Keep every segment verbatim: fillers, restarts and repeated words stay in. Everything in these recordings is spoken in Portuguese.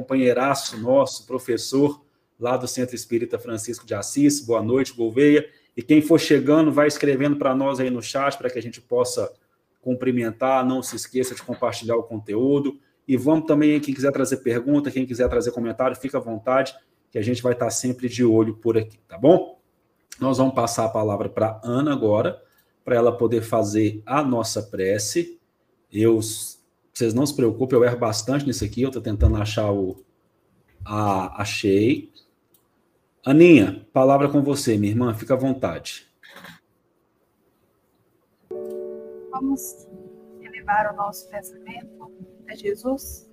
companheiraço nosso, professor lá do Centro Espírita Francisco de Assis. Boa noite, Gouveia. E quem for chegando, vai escrevendo para nós aí no chat, para que a gente possa cumprimentar. Não se esqueça de compartilhar o conteúdo. E vamos também, quem quiser trazer pergunta, quem quiser trazer comentário, fica à vontade, que a gente vai estar sempre de olho por aqui, tá bom? Nós vamos passar a palavra para a Ana agora, para ela poder fazer a nossa prece. Eu, vocês não se preocupem, eu erro bastante nisso aqui, eu estou tentando achar o... Ah, achei. Aninha, palavra com você, minha irmã, fica à vontade. Vamos elevar o nosso pensamento a Jesus,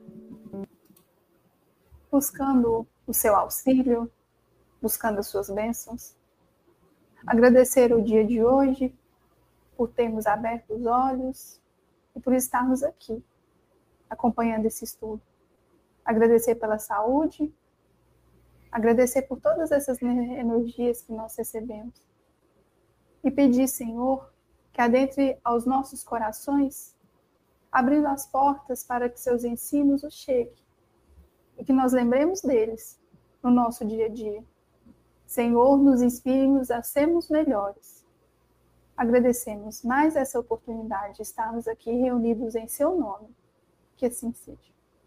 buscando o seu auxílio, buscando as suas bênçãos. Agradecer o dia de hoje, por termos aberto os olhos e por estarmos aqui, acompanhando esse estudo. Agradecer pela saúde, agradecer por todas essas energias que nós recebemos. E pedir, Senhor, que adentre aos nossos corações, abrindo as portas para que seus ensinos os cheguem. E que nós lembremos deles no nosso dia a dia. Senhor, nos inspire-nos a sermos melhores. Agradecemos mais essa oportunidade de estarmos aqui reunidos em seu nome. Que assim seja.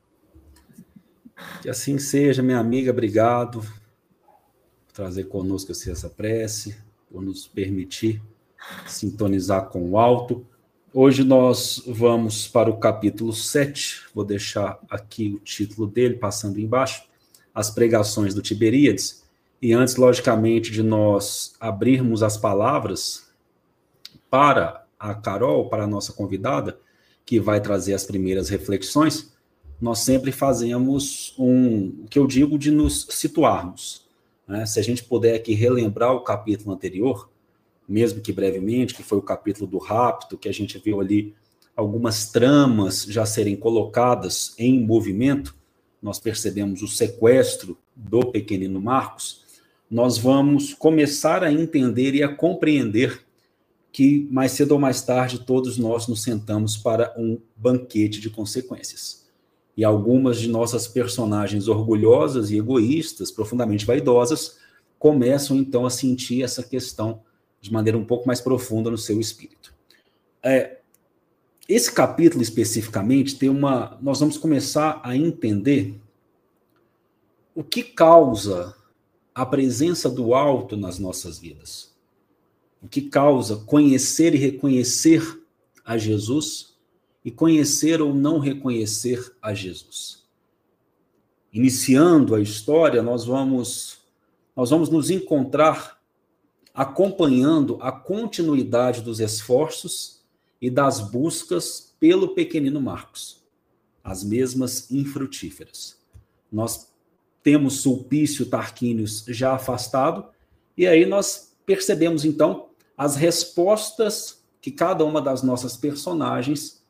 Que assim seja, minha amiga, obrigado por trazer conosco essa prece, por nos permitir sintonizar com o alto. Hoje nós vamos para o capítulo sete, vou deixar aqui o título dele, passando embaixo, As Pregações do Tiberíades. E antes, logicamente, de nós abrirmos as palavras para a Carol, para a nossa convidada, que vai trazer as primeiras reflexões, nós sempre fazemos um, o que eu digo de nos situarmos, né? Se a gente puder aqui relembrar o capítulo anterior, mesmo que brevemente, que foi o capítulo do rapto, que a gente viu ali algumas tramas já serem colocadas em movimento, nós percebemos o sequestro do pequenino Marcos, nós vamos começar a entender e a compreender que mais cedo ou mais tarde todos nós nos sentamos para um banquete de consequências. E algumas de nossas personagens orgulhosas e egoístas, profundamente vaidosas, começam então a sentir essa questão de maneira um pouco mais profunda no seu espírito. É, esse capítulo especificamente tem uma... Nós vamos começar a entender o que causa a presença do alto nas nossas vidas. O que causa conhecer e reconhecer a Jesus e conhecer ou não reconhecer a Jesus. Iniciando a história, nós vamos, nós vamos nos encontrar acompanhando a continuidade dos esforços e das buscas pelo pequenino Marcos, as mesmas infrutíferas. Nós temos Sulpício Tarquínios já afastado, e aí nós percebemos, então, as respostas que cada uma das nossas personagens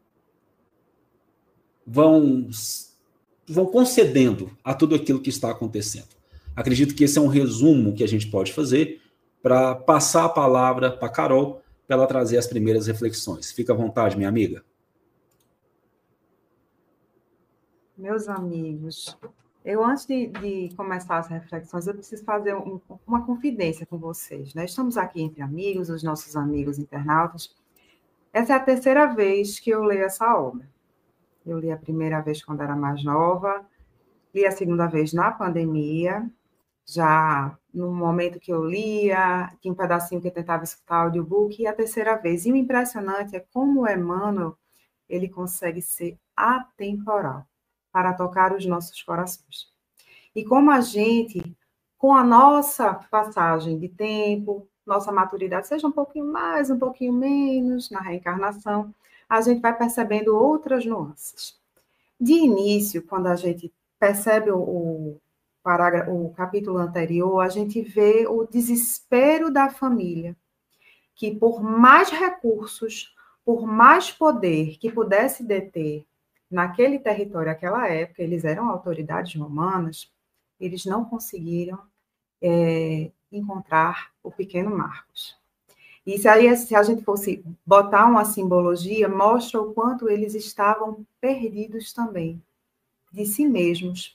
vão, vão concedendo a tudo aquilo que está acontecendo. Acredito que esse é um resumo que a gente pode fazer para passar a palavra para a Carol, para ela trazer as primeiras reflexões. Fica à vontade, minha amiga. Meus amigos, eu antes de, de começar as reflexões, eu preciso fazer um, uma confidência com vocês, né? Estamos aqui entre amigos, os nossos amigos internautas. Essa é a terceira vez que eu leio essa obra. Eu li a primeira vez quando era mais nova, li a segunda vez na pandemia, já no momento que eu lia, tinha um pedacinho que eu tentava escutar audiobook, e a terceira vez. E o impressionante é como o Emmanuel, ele consegue ser atemporal para tocar os nossos corações. E como a gente, com a nossa passagem de tempo, nossa maturidade, seja um pouquinho mais, um pouquinho menos, na reencarnação, a gente vai percebendo outras nuances. De início, quando a gente percebe o, o, parágrafo, o capítulo anterior, a gente vê o desespero da família, que por mais recursos, por mais poder que pudesse deter naquele território, naquela época, eles eram autoridades romanas, eles não conseguiram é, encontrar o pequeno Marcos. E se, aí, se a gente fosse botar uma simbologia, mostra o quanto eles estavam perdidos também, de si mesmos,